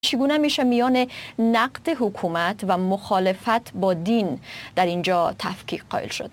چگونه میشه میان نقد حکومت و مخالفت با دین در اینجا تفکیک قائل شد؟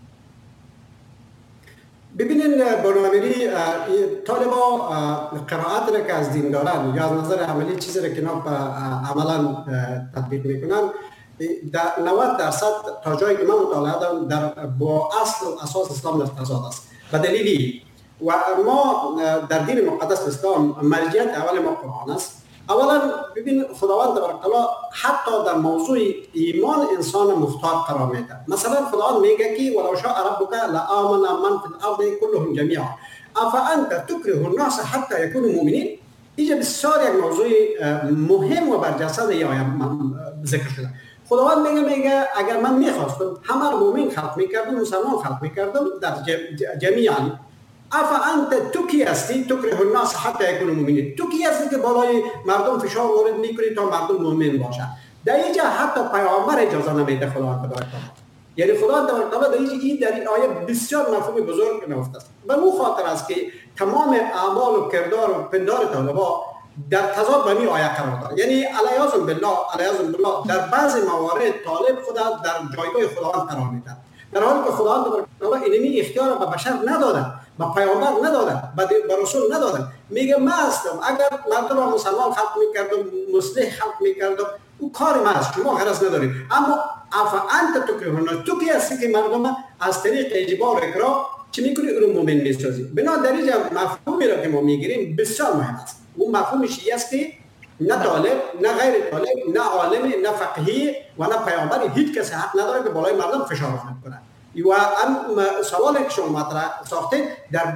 ببینین برنامه‌ریزی طالبا قرائت را که از دین دارن یا از نظر عملی چیزی را که عملا تطبیق میکنن در 90% تا جایی که من مطالعه دارم با اصل و اساس اسلام در تضاد است. به دلیلی و ما در دین مقدس اسلام مرجعیت اول ما قرآن است. اولا ببین خداوند تبارک تعالی حتی در موضوع ایمان انسان مختار قرار میده. مثلا خداوند میگه که ولو شاء ربک لآمن من فی الارض كلهم جمیعا افانت تکره الناس حتی یکونوا مؤمنین. اینجا بسیار یک موضوع مهم و برجسته در آیه ذکر شده. خداوند میگه اگر من میخواستم همه رو مؤمن خلق میکردم، مسلمان خلق میکردم در جمیعا. افانت تو کی هستی تکره الناس حتی یکونوا مؤمنین؟ تو کی هستی که بالای مردم فشار وارد میکنی تا مردم مؤمن باشن؟ در اینجا حتی پیامبر اجازه نمیده خداوند تبارک تعالی. یعنی خداوند تبارک تعالی در این آیه بسیار مفهوم بزرگ نهفته است. به اون خاطر است که تمام اعمال و کردار و پندار طالبا در تضاد با این آیه قرار دارد. یعنی علیاذ بالله در بعض موارد طالب خدا در جایگاه خداوند قرار میده، در حالی که خداوند تبارک تعالی اینمی اختیار به بشر نداده، به پیامبر نداده، به رسول نداده. میگه من هستم، اگر مردم را مسلمان خلق میکردم، مصلح خلق میکردم، او کار ما است، شما غرض ندارید. اما افانت تکره الناس، تو کی هستی که مردم از طریق اجبار و اکراه چه میکنی او رو مؤمن میسازی؟ بنا در اینجا مفهومی را که ما میگیریم بسیار مهم است. اون مفهومش است که نه طالب، نه غیر طالب، نه عالم، نه فقیه و نه پیامبری هیچ کسی حق نداره که بالای مردم فشار وارد کنه. و سوالی که شما مطرح ساختید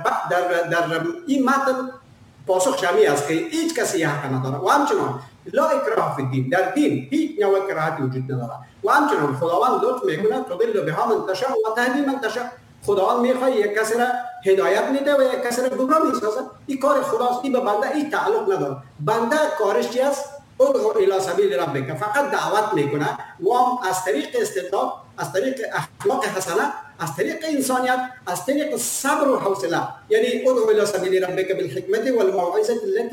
در این متن پاسخ شمی است که هیچ کسی حق نداره. و همچنان لا اکراه فی الدین، در دین هیچ نوع اکراهی وجود نداره. و همچنان خداوند لطف میکنه تضل بها من تشاء و تهدی من تشاء. خداوند میخواد یک کسی را هدایت میده و یک کسی را گمراه میسازه. این کار خداست، این به بنده این تعلق نداره. بنده کارش چی است؟ ادعو الی سبیل ربک، فقط دعوت میکنه و از طریق استدلال، از طریق اخلاق حسنه، از طریق انسانیت، از طریق صبر و حوصله. یعنی ادعو الی سبیل ربک بالحکمت والموعظه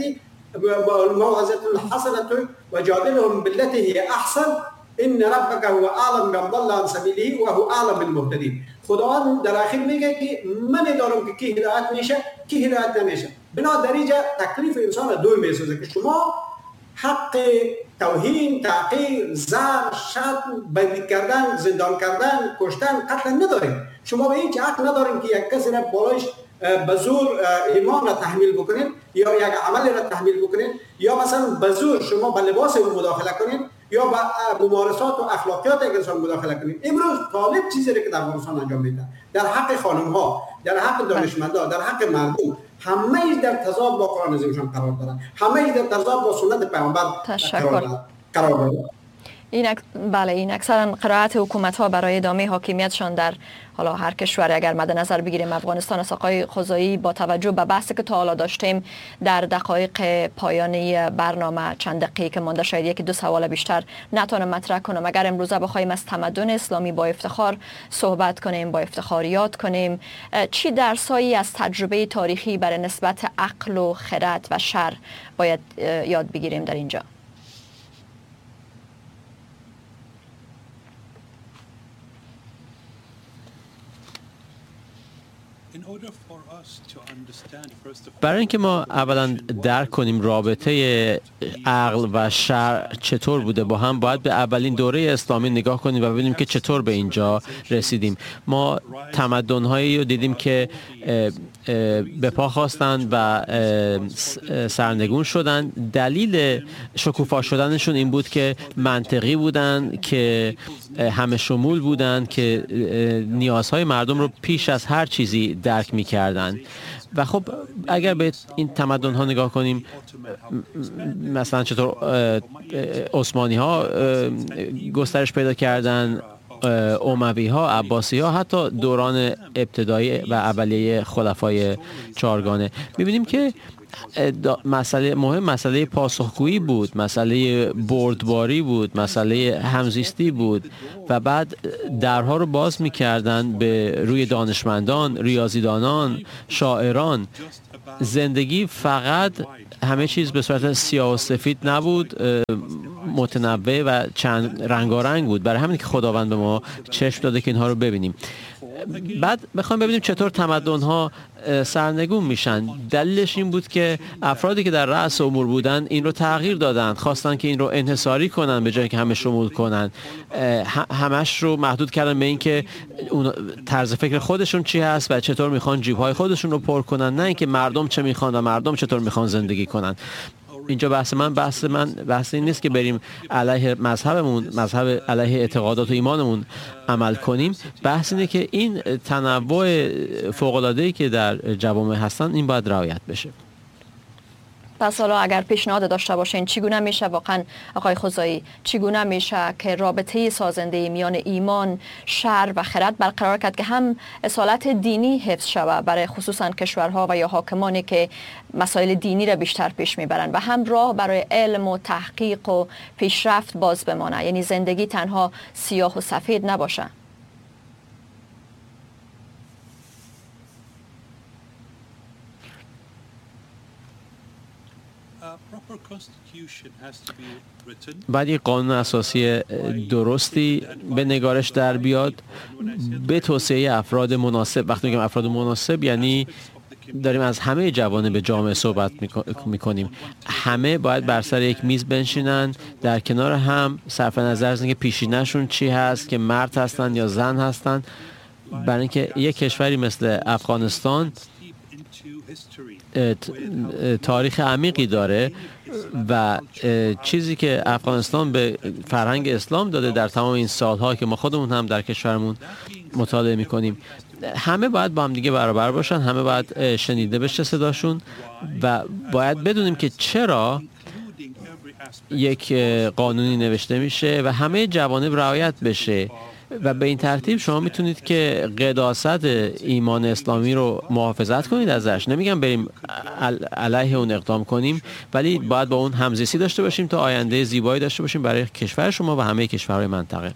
الحسنه وجادلهم بالتي هي احسن ان ربک هو اعلم بمن ضل عن سبیله و هو اعلم بالمهتدین. خداوند در آخر میگه که من دارم که کی هدایت میشه کی هدایت نمیشه. بنا در اینجا تکلیف انسان دور میسازه که شما حق توهین، تعقیر، زر، شتم، بندی کردن، زندان کردن، کشتن، قتل ندارید. شما به هیچ حق ندارید که یک کسی را بالایش به زور ایمان را تحمیل بکنید یا یک عمل را تحمیل بکنید یا مثلا به زور شما به لباس او مداخله کنید یا به ممارسات و اخلاقیات یک انسان مداخله کنید. امروز طالب چیزی را که در افغانستان انجام میده در حق خانم ها، در حق دانشمندان، در حق مردم، همه در تضاد با قرآن عظیمشان قرار دارند، همه در تضاد با سنت پیامبر قرار دارند. این اکثرا قرائت حکومت ها برای ادامه حاکمیتشان در حالا هر کشور اگر مد نظر بگیریم افغانستان است. آقای خزایی با توجه به بحثی که تا حالا داشتیم در دقایق پایانی برنامه چند دقیقه که مانده شاید یکی دو سوال بیشتر نتونم مطرح کنم. اگر امروزه بخوایم از تمدن اسلامی با افتخار صحبت کنیم، با افتخار یاد کنیم، چی درسایی از تجربه تاریخی برای نسبت عقل و خرد و شر باید یاد بگیریم در اینجا؟ برای اینکه ما اولا درک کنیم رابطه عقل و شرع چطور بوده با هم، باید به اولین دوره اسلامی نگاه کنیم و ببینیم که چطور به اینجا رسیدیم. ما تمدن‌هایی رو دیدیم که به پا خواستند و سرنگون شدن. دلیل شکوفا شدنشون این بود که منطقی بودن، که همه شمول بودن، که نیازهای مردم رو پیش از هر چیزی درک می‌کردن. و خب اگر به این تمدن ها نگاه کنیم، مثلا چطور عثمانی ها گسترش پیدا کردن، اموی ها، عباسی ها، حتی دوران ابتدایی و اولیه خلفای چهارگانه، می‌بینیم که مسئله پاسخگویی بود، مسئله بردباری بود، مسئله همزیستی بود و بعد درها رو باز می‌کردن به روی دانشمندان، ریاضیدانان، شاعران. زندگی فقط همه چیز به صورت سیاه و سفید نبود، متنوع و چند رنگارنگ بود. برای همین که خداوند به ما چشم داده که اینها رو ببینیم. بعد میخوایم ببینیم چطور تمدن‌ها سرنگون میشن. دلیلش این بود که افرادی که در رأس امور بودن این رو تغییر دادن، خواستن که این رو انحصاری کنن به جای که همه شمول کنن. همش رو محدود کردن به این که اون طرز فکر خودشون چی هست و چطور میخوان جیب‌های خودشون رو پر کنن، نه اینکه مردم چه میخوان و مردم چطور میخوان زندگی کنن. اینجا بحث این نیست که بریم علیه مذهب علیه اعتقادات و ایمانمون عمل کنیم. بحث اینه که این تنوع فوق‌العاده‌ای که در جوامع هستن این باید رعایت بشه. پس حالا اگر پیشنهاد داشته باشین چگونه میشه واقعا آقای خوزایی، چگونه میشه که رابطه سازنده میان ایمان، شرع و خرد برقرار کرد که هم اصالت دینی حفظ شود برای خصوصا کشورها و یا حاکمانی که مسائل دینی را بیشتر پیش میبرن و هم راه برای علم و تحقیق و پیشرفت باز بمانه، یعنی زندگی تنها سیاه و سفید نباشه؟ بعد یک قانون اساسی درستی به نگارش در بیاد به توسعه افراد مناسب. وقتی میگم افراد مناسب یعنی داریم از همه جوانب جامعه صحبت میکنیم. همه باید بر سر یک میز بنشینن، در کنار هم صرف نظر از اینکه پیشینه‌شون چی هست، که مرد هستن یا زن هستن. برای اینکه یک کشوری مثل افغانستان تاریخ عمیقی داره و چیزی که افغانستان به فرهنگ اسلام داده در تمام این سالها که ما خودمون هم در کشورمون مطالعه میکنیم، همه باید با هم دیگه برابر باشن، همه باید شنیده بشه صداشون و باید بدونیم که چرا یک قانونی نوشته میشه و همه جوانب رعایت بشه و به این ترتیب شما میتونید که قداست ایمان اسلامی رو محافظت کنید ازش. نمیگم بریم علیه اون اقدام کنیم، ولی باید با اون همزیستی داشته باشیم تا آینده زیبایی داشته باشیم برای کشور شما و همه کشورهای منطقه.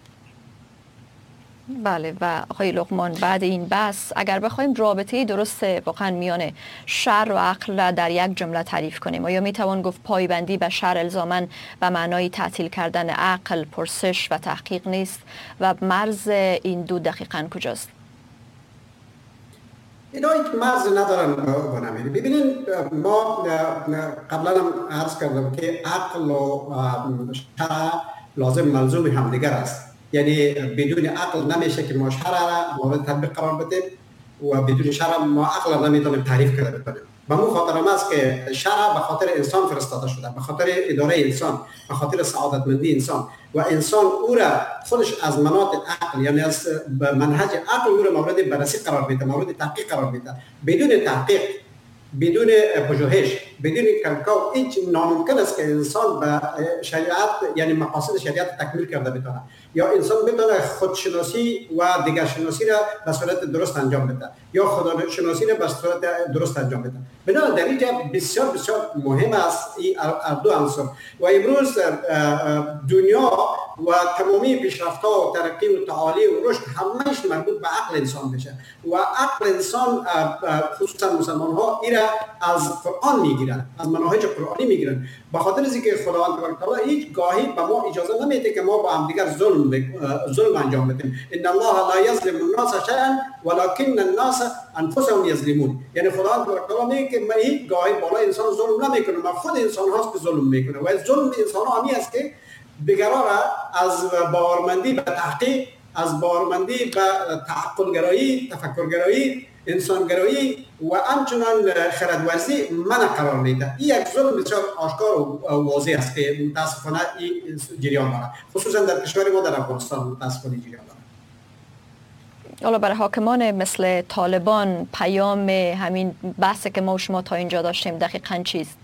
بله. و آقای لقمان، بعد این بحث اگر بخوایم رابطه درست واقعا میان شرع و عقل را در یک جمله تعریف کنیم، آیا میتوان گفت پایبندی به شرع الزاماً به معنای تعطیل کردن عقل، پرسش و تحقیق نیست و مرز این دو دقیقاً کجاست؟ اینا هیچ مرز ندارن بنامید. ببینید ما قبلا هم عرض کردم که عقل و شرع لازم ملزوم همدیگر است. یعنی بدون عقل نمیشه که ما شرع را مورد تطبیق قرار بدیم و بدون شرع ما عقل را نمیتونیم تعریف کرده بکنیم. به مو خاطر است که شرع به خاطر انسان فرستاده شده، به خاطر اداره انسان، به خاطر سعادتمندی انسان و انسان او را خودش از مناط عقل یعنی از منهج عقل او را مورد بررسی قرار میده، مورد تحقیق قرار میده. بدون تحقیق، بدون پژوهش، بدون کنکاو هیچ ناممکن است که انسان به شریعت یعنی مقاصد شریعت تکمیل کرده بتونه یا انسان بتونه خودشناسی و دیگر شناسی را به صورت درست انجام بده یا خدا شناسی را به صورت درست انجام بده. بنابراین در اینجا بسیار بسیار مهم است این دو عنصر و امروز دنیا و تمامی پیشرفت‌ها و ترقی و تعالی و رشد همه‌اش مربوط به عقل انسان میشه و عقل انسان خصوصا مسلمان‌ها ایرا از قرآن میگیرن، از مناهج قرآنی میگیرن، به خاطر اینکه خداوند تبارک و تعالی هیچ گاهی به ما اجازه نمیده که ما با هم دیگر ظلم انجام بدیم. ان الله لا یظلم الناس شیئا ولکن الناس انفسهم یظلمون. یعنی خداوند تبارک و تعالی میگه که من هیچ گاهی بالا انسان ظلم نمیکنه، ما خود انسان هاست که ظلم میکنه و ظلم انسان ها همی است که دیگران را از باورمندی به تحقیق، از باورمندی به تعقلگرایی، تفکرگرایی، انسانگرایی و همچنان خردورزی منع قرار میده. این یک ظلم بسیار آشکار و واضح است که متاسفانه این جریان داره، خصوصا در کشور ما در افغانستان متاسفانه جریان داره. حالا برای حاکمان مثل طالبان پیام همین بحثی که ما و شما تا اینجا داشتیم دقیقاً چیست؟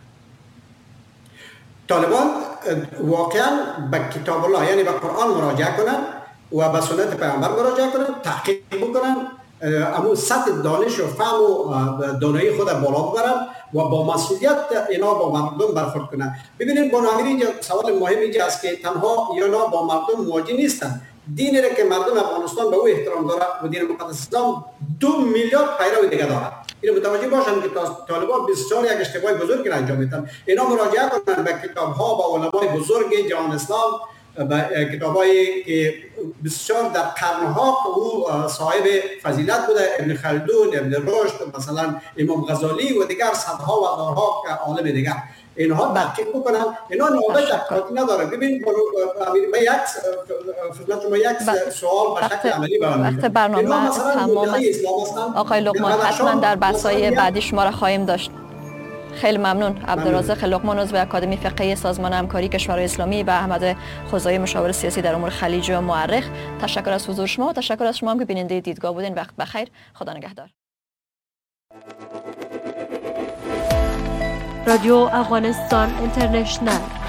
طالبان واقعا به کتاب الله یعنی به قرآن مراجعه کنن و به سنت پیامبر مراجعه کنن، تحقیق بکنن اما سطح دانش و فهم و دانایی خود بالا ببرن و با مسئولیت اینا با مردم برخورد کنن. ببینید بانو امیری سوال مهم اینجا است که تنها اینا با مردم مواجه نیستن. دینی را که مردم افغانستان به او احترام داره و دین مقدس اسلام 2 میلیارد پیرو دیگه داره. اینو متوجه باشن که طالبان بسیار یک اشتباه بزرگی را انجام میدن. اینا مراجعه کنن به کتاب‌ها با علمای بزرگ جهان اسلام، کتابایی که بسیار در قرنها او صاحب فضیلت بوده، ابن خلدون، ابن رشد، مثلا امام غزالی و دیگر صدها و هزارها عالم دیگر. اینها تحقیق بکنن. اینا نوبت تحقیقاتی نداره. ببین من یک سوال به شکل عملی بیان وقت برنامه تمام است. آقای لقمان حتما در بحث‌های بعدی شما را خواهیم داشت. خیلی ممنون. عبدالرازق لقمان عضو اکادمی فقهی سازمان همکاری کشورهای اسلامی و احمد خزایی مشاور سیاسی در امور خلیج و مورخ، تشکر از حضور شما و تشکر از شما هم که بیننده دیدگاه بودین. وقت بخیر. خدا نگهدار. رادیو افغانستان اینترنشنل